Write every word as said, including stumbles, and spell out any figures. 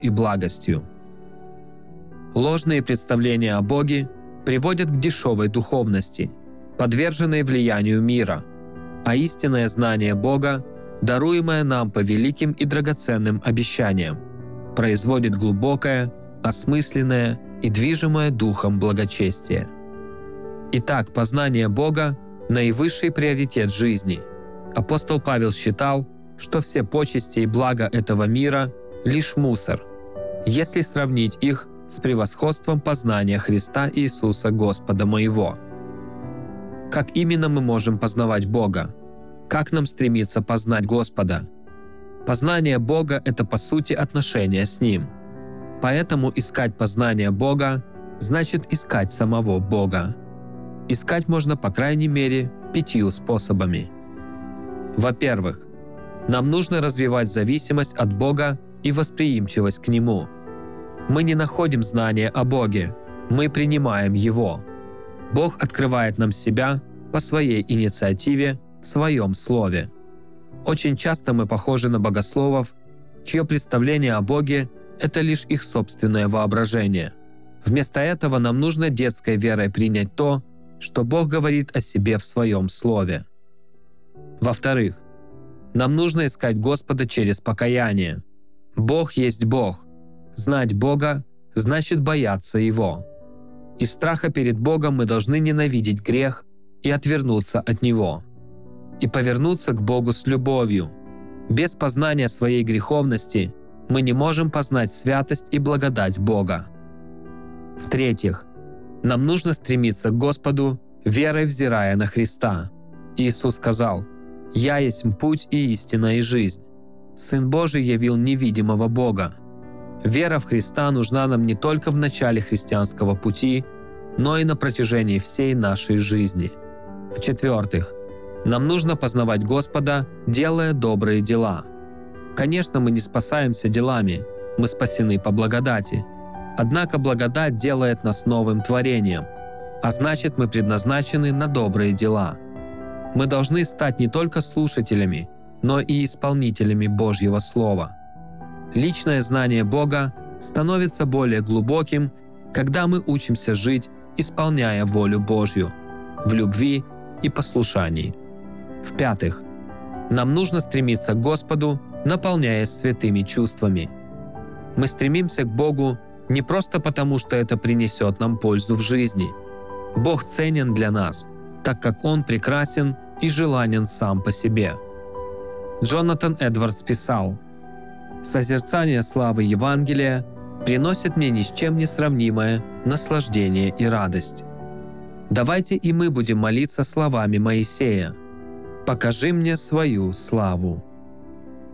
и благостью. Ложные представления о Боге приводят к дешевой духовности, подверженной влиянию мира, а истинное знание Бога, даруемое нам по великим и драгоценным обещаниям, производит глубокое, осмысленное и движимое духом благочестие. Итак, познание Бога – наивысший приоритет жизни. Апостол Павел считал, что все почести и блага этого мира – лишь мусор, если сравнить их с превосходством познания Христа Иисуса Господа моего. Как именно мы можем познавать Бога? Как нам стремиться познать Господа? Познание Бога – это по сути отношение с Ним. Поэтому искать познание Бога значит искать самого Бога. Искать можно по крайней мере пятью способами. Во-первых, нам нужно развивать зависимость от Бога и восприимчивость к Нему. Мы не находим знания о Боге, мы принимаем Его. Бог открывает нам себя по своей инициативе в Своем Слове. Очень часто мы похожи на богословов, чье представление о Боге – это лишь их собственное воображение. Вместо этого нам нужно детской верой принять то, что Бог говорит о себе в Своем Слове. Во-вторых, нам нужно искать Господа через покаяние. Бог есть Бог. Знать Бога значит бояться Его. Из страха перед Богом мы должны ненавидеть грех и отвернуться от него. И повернуться к Богу с любовью. Без познания своей греховности мы не можем познать святость и благодать Бога. В-третьих, нам нужно стремиться к Господу, верой взирая на Христа. Иисус сказал: «Я есть путь и истина и жизнь». Сын Божий явил невидимого Бога. Вера в Христа нужна нам не только в начале христианского пути, но и на протяжении всей нашей жизни. В-четвертых, нам нужно познавать Господа, делая добрые дела. Конечно, мы не спасаемся делами, мы спасены по благодати. Однако благодать делает нас новым творением, а значит, мы предназначены на добрые дела. Мы должны стать не только слушателями, но и исполнителями Божьего Слова. Личное знание Бога становится более глубоким, когда мы учимся жить, исполняя волю Божью, в любви и послушании. В-пятых, нам нужно стремиться к Господу, наполняясь святыми чувствами. Мы стремимся к Богу не просто потому, что это принесет нам пользу в жизни. Бог ценен для нас, так как Он прекрасен и желанен сам по себе. Джонатан Эдвардс писал: «Созерцание славы Евангелия приносит мне ни с чем не сравнимое наслаждение и радость». Давайте и мы будем молиться словами Моисея: «Покажи мне свою славу».